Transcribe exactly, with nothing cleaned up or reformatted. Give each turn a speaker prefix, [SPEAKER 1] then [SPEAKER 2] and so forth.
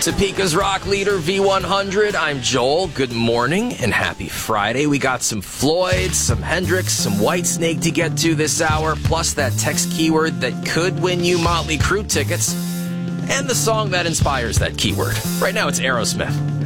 [SPEAKER 1] Topeka's rock leader, V one hundred. I'm Joel. Good morning and happy Friday. We got some Floyd, some Hendrix, some Whitesnake to get to this hour, plus that text keyword that could win you Motley Crue tickets, and the song that inspires that keyword. Right now, it's Aerosmith.